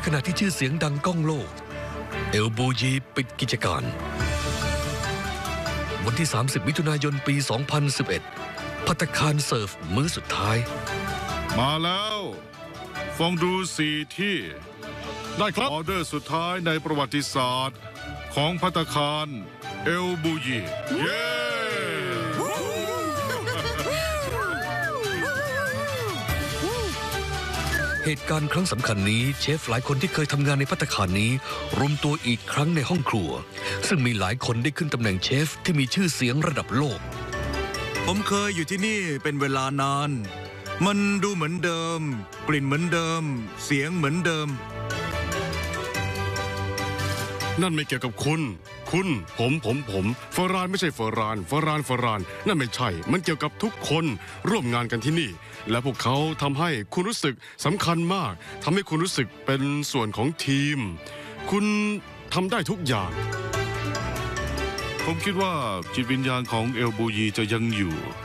ขณะที่ชื่อเสียงดังก้องโลกเอลบูยีปิดกิจการวันที่ 30 มิถุนายน ปี 2011 ภัตตาคารเสิร์ฟมื้อสุดท้ายมาแล้วฟองดู4 ที่ได้ครับออเดอร์สุดท้ายในประวัติศาสตร์ของภัตตาคารเอลบูยีเย้เหตุการณ์ครั้งสำคัญนี้เชฟหลายคนที่เคยทำงานในภัตตาคารนี้รวมตัวอีกครั้งในห้องครัวซึ่งมีหลายคนได้ขึ้นตำแหน่งเชฟที่มีชื่อเสียงระดับโลกผมเคยอยู่ที่นี่เป็นเวลานานมันดูเหมือนเดิมกลิ่นเหมือนเดิมเสียงเหมือนเดิมนั่นไม่เกี่ยวกับคุณผมเฟอร์รานไม่ใช่เฟอร์รานนั่นไม่ใช่มันเกี่ยวกับทุกคนร่วมงานกันที่นี่และพวกเขาทำให้คุณรู้สึกสำคัญมากทำให้คุณรู้สึกเป็นส่วนของทีมคุณทำได้ทุกอย่างผมคิดว่าจิตวิญญาณของเอลบูยีจะยังอยู่